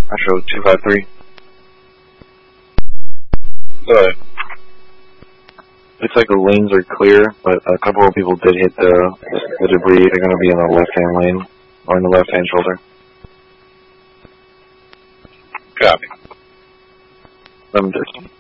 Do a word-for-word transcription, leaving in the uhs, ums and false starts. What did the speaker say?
I show two five three. Go ahead. Looks like the lanes are clear, but a couple of people did hit the, the debris. They're going to be in the left-hand lane, or in the left-hand shoulder. Copy. eleven thirteen.